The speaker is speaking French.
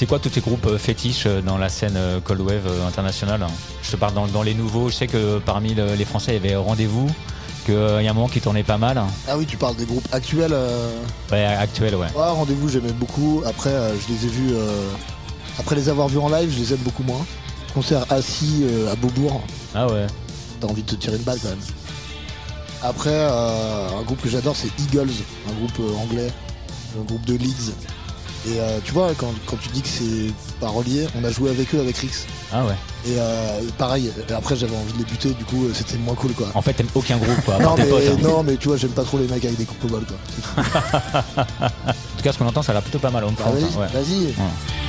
C'est quoi tous tes groupes fétiches dans la scène Cold Wave internationale? Je te parle dans les nouveaux, je sais que parmi les Français il y avait Rendez-vous, qu'il y a un moment qui tournait pas mal. Ah oui, tu parles des groupes actuels Ouais, actuels, ouais. Ouais, Rendez-vous j'aimais beaucoup, après je les ai vus, après les avoir vus en live je les aime beaucoup moins. Concert assis à Beaubourg, Ah ouais. t'as envie de te tirer une balle quand même. Après, un groupe que j'adore c'est Eagles, un groupe anglais, un groupe de Leeds. Et tu vois, quand tu dis que c'est pas relié, on a joué avec eux, avec Rix. Ah ouais. Et pareil, après j'avais envie de les buter, du coup c'était moins cool quoi. En fait, t'aimes aucun groupe, quoi, à Non part tes mais, potes. Hein. non mais tu vois, j'aime pas trop les mecs avec des coupes au bol quoi. En tout cas, ce qu'on entend, ça a l'air plutôt pas mal. On Vas-y, ouais. vas-y. Ouais.